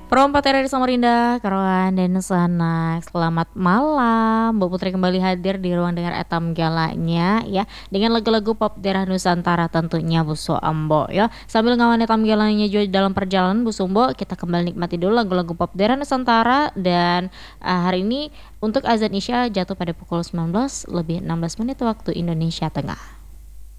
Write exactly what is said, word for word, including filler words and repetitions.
Perompak dari Samarinda, Karawan dan Sanak. Selamat malam. Mbak Putri kembali hadir di ruang dengar Etam Galanya ya, dengan lagu-lagu pop daerah Nusantara tentunya Bu Ambo ya. Sambil ngawan Etam Galanya juga dalam perjalanan Bu Sumbo, kita kembali nikmati dulu lagu-lagu pop daerah Nusantara. Dan uh, hari ini untuk azan Isya jatuh pada pukul sembilan belas lebih enam belas menit waktu Indonesia Tengah.